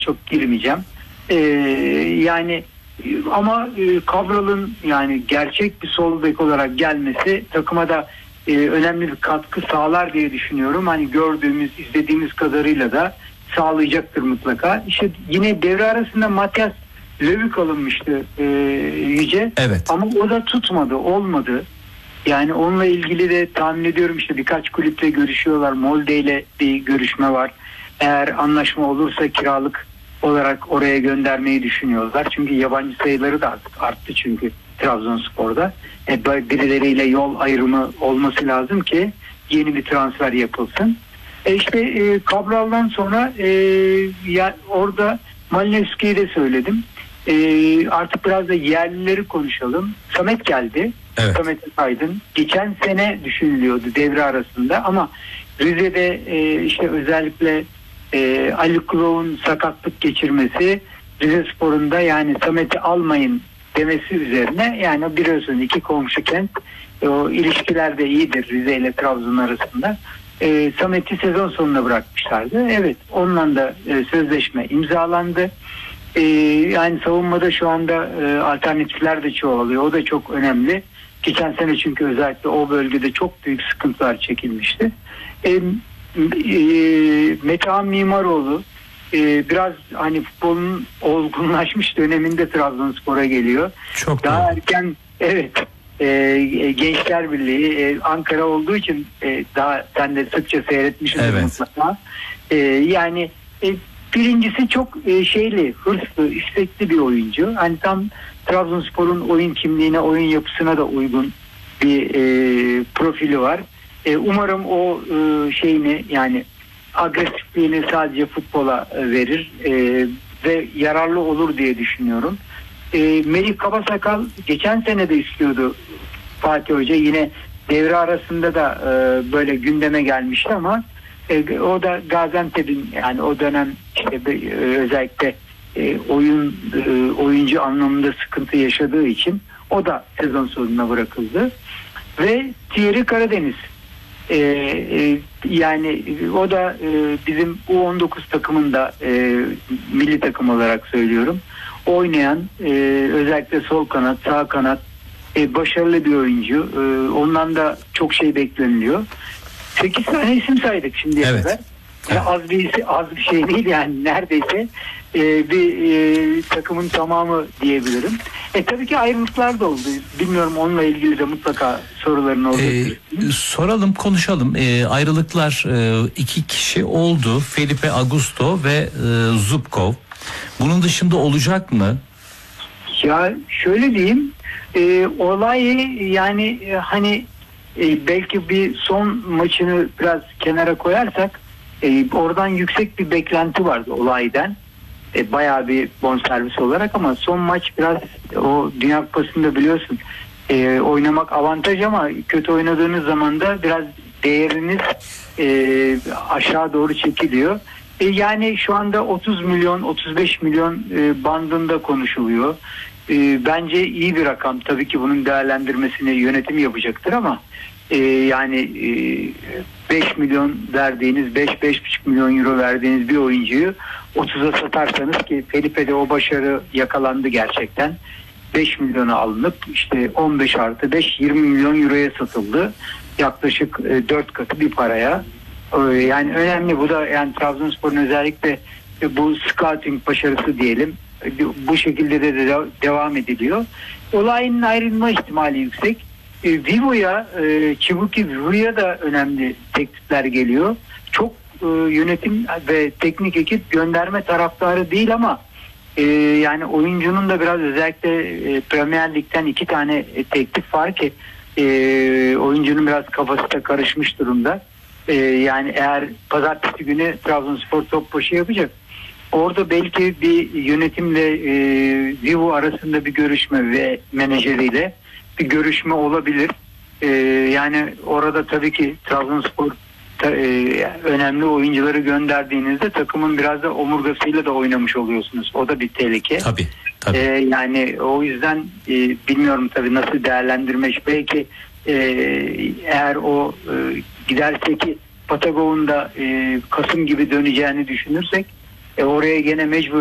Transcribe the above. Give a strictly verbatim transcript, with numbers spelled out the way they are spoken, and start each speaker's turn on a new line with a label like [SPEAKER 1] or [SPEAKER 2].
[SPEAKER 1] çok girmeyeceğim. E, yani ama e, Cabral'ın yani gerçek bir sol bek olarak gelmesi takıma da e, önemli bir katkı sağlar diye düşünüyorum. Hani gördüğümüz, izlediğimiz kadarıyla da sağlayacaktır mutlaka. İşte yine devre arasında Matias Lövük alınmıştı e, Yüce.
[SPEAKER 2] Evet.
[SPEAKER 1] Ama o da tutmadı, olmadı. Yani onunla ilgili de tahmin ediyorum işte birkaç kulüple görüşüyorlar. Molde ile bir görüşme var. Eğer anlaşma olursa kiralık olarak oraya göndermeyi düşünüyorlar. Çünkü yabancı sayıları da arttı çünkü Trabzonspor'da. E, birileriyle yol ayrımı olması lazım ki yeni bir transfer yapılsın. E işte e, Cabral'dan sonra e, ya, orada Malinowski'yi de söyledim. E, artık biraz da yerlileri konuşalım. Samet geldi.
[SPEAKER 2] Evet.
[SPEAKER 1] Samet Aydın. Geçen sene düşünülüyordu devre arasında ama Rize'de e, işte özellikle e, Ali Kulov'un sakatlık geçirmesi, Rizespor'un da yani Samet'i almayın demesi üzerine, yani biliyorsunuz iki komşu kent, e, o ilişkiler de iyidir Rize ile Trabzon arasında. E, Samet'i sezon sonuna bırakmışlardı. Evet, onunla da e, sözleşme imzalandı. E, yani savunmada şu anda e, alternatifler de çoğalıyor. O da çok önemli. Geçen sene çünkü özellikle o bölgede çok büyük sıkıntılar çekilmişti. E, e, Metehan Mimaroğlu e, biraz hani futbolun olgunlaşmış döneminde Trabzonspor'a geliyor.
[SPEAKER 2] Çok
[SPEAKER 1] daha
[SPEAKER 2] doğru.
[SPEAKER 1] erken, evet, e, Gençler Birliği e, Ankara olduğu için e, daha sen de sıkça seyretmişsin
[SPEAKER 2] Evet.
[SPEAKER 1] mutlaka. E, yani e, birincisi çok e, şeyli, hırslı, istekli bir oyuncu. Hani tam Trabzonspor'un oyun kimliğine, oyun yapısına da uygun bir e, profili var. E, umarım o e, şeyini, yani agresifliğini sadece futbola e, verir e, ve yararlı olur diye düşünüyorum. E, Melih Kabasakal geçen sene de istiyordu Fatih Hoca. Yine devre arasında da e, böyle gündeme gelmişti ama e, o da Gaziantep'in, yani o dönem işte e, özellikle e, oyun e, oyuncu anlamında sıkıntı yaşadığı için o da sezon sonuna bırakıldı. Ve Thierry Karadeniz, e, e, yani o da e, bizim U on dokuz takımında e, milli takım olarak söylüyorum, oynayan e, özellikle sol kanat, sağ kanat e, başarılı bir oyuncu. E, ondan da çok şey bekleniliyor. sekiz tane isim saydık şimdiye
[SPEAKER 2] Evet.
[SPEAKER 1] kadar. Yani az bir az bir şey değil, yani neredeyse e, bir e, takımın tamamı diyebilirim. E tabii ki ayrılıklar da oldu. Bilmiyorum, onunla ilgili de mutlaka soruların oldu.
[SPEAKER 2] Ee, soralım, konuşalım. Ee, ayrılıklar e, iki kişi oldu. Felipe Augusto ve e, Zubkov. Bunun dışında olacak mı?
[SPEAKER 1] Ya şöyle diyeyim, e, olay yani e, hani e, belki bir son maçını biraz kenara koyarsak e, oradan yüksek bir beklenti vardı olaydan. E, bayağı bir bonservis olarak, ama son maç biraz o Dünya Kupası'nda biliyorsun e, oynamak avantaj ama kötü oynadığınız zaman da biraz değeriniz e, aşağı doğru çekiliyor. E, yani şu anda otuz milyon otuz beş milyon e, bandında konuşuluyor. E, bence iyi bir rakam. Tabii ki bunun değerlendirmesini yönetim yapacaktır ama e, yani e, beş milyon verdiğiniz, beş beş buçuk milyon euro verdiğiniz bir oyuncuyu otuza satarsanız, ki Felipe'de o başarı yakalandı gerçekten, beş milyona alınıp işte on beş artı beş yirmi milyon euroya satıldı. Yaklaşık e, dört katı bir paraya. E, yani önemli bu da, yani Trabzonspor'un özellikle e, bu scouting başarısı diyelim. E, bu şekilde de, de devam ediliyor. Olayın ayrılma ihtimali yüksek. E, Vivo'ya, e, Çibuki Vivo'ya da önemli teklifler geliyor. Çok e, yönetim ve teknik ekip gönderme taraftarı değil ama e, yani oyuncunun da biraz, özellikle e, Premier Lig'den iki tane e, teklif var ki e, oyuncunun biraz kafası da karışmış durumda. E, yani eğer pazartesi günü Trabzonspor top başı yapacak, orada belki bir yönetimle e, Vivo arasında bir görüşme ve menajeriyle bir görüşme olabilir. Ee, yani orada tabii ki Trabzonspor ta, e, önemli oyuncuları gönderdiğinizde takımın biraz da omurgasıyla da oynamış oluyorsunuz. O da bir tehlike.
[SPEAKER 2] Tabii. tabii.
[SPEAKER 1] Ee, yani o yüzden e, bilmiyorum tabii nasıl değerlendirmek. Belki e, eğer o e, giderse ki Patagon'da e, Kasım gibi döneceğini düşünürsek E, oraya gene mecbur